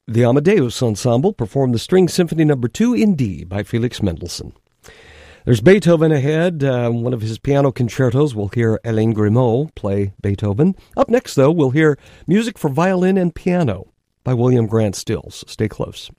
The Amadeus Ensemble performed the String Symphony No. 2 in D by Felix Mendelssohn. There's Beethoven ahead. One of his piano concertos, we'll hear Alain Grimaud play Beethoven. Up next, though, we'll hear music for violin and piano by William Grant Stills. Stay close.